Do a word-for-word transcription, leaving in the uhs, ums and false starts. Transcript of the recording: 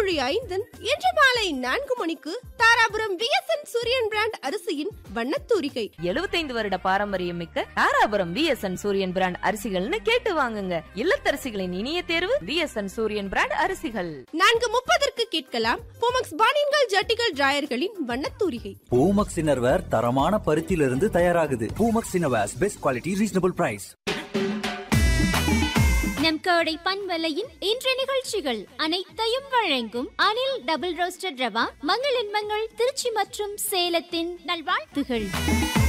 புள்ளி ஐந்து இன்று மாலை நான்கு மணிக்கு தாராபுரம் விஎஸ்என் சூரியன் பிராண்ட் அரிசியின் வண்ணத்தூரிகை. எழுபத்தைந்து வருட பாரம்பரியம் மிக்க தாராபுரம் விஎஸ்என் சூரியன் பிராண்ட் அரிசிகள்னு கேட்டு வாங்குங்க. இல்லத்தரசிகளின் இனிய தேர்வு விஎஸ்என் சூரியன் பிராண்ட் அரிசிகள். நான்கு முப்பதற்கு கேட்கலாம் பூமக்ஸ் பானின்கள் ஜட்டிகள் டிராயர்களின் வண்ணத்தூரிகை. பூமக்ஸ் இன்னர்வேர் தரமான பருத்தியிலிருந்து தயாராகுது. Poomex innerwears best quality reasonable price. நம் கோடை பண்பலையின் இன்றைய நிகழ்ச்சிகள் அனைத்தையும் வழங்கும் அனில் டபுள் ரோஸ்டட் ரவா மங்களின் மங்கள் திருச்சி மற்றும் சேலத்தின் நல்வாழ்த்துகள்.